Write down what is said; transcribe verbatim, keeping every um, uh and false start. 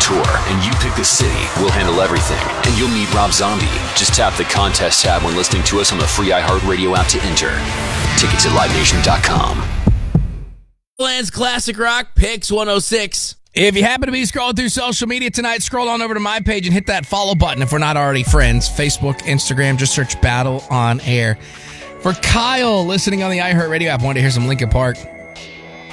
tour and you pick the city, we'll handle everything, and you'll meet Rob Zombie. Just tap the contest tab when listening to us on the free iHeartRadio app to enter. Tickets at live nation dot com. Lance Classic Rock Picks one oh six. If you happen to be scrolling through social media tonight, scroll on over to my page and hit that follow button if we're not already friends. Facebook, Instagram, just search Battle on Air. For Kyle listening on the iHeartRadio app, wanted to hear some Linkin Park.